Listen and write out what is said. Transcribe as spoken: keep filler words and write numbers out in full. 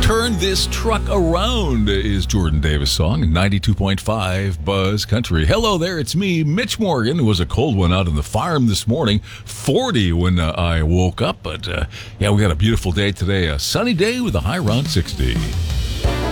Turn This Truck Around is Jordan Davis' song, ninety-two point five Buzz Country. Hello there, it's me, Mitch Morgan. It was a cold one out on the farm this morning, forty when uh, I woke up. But uh, yeah, we got a beautiful day today, a sunny day with a high around sixty.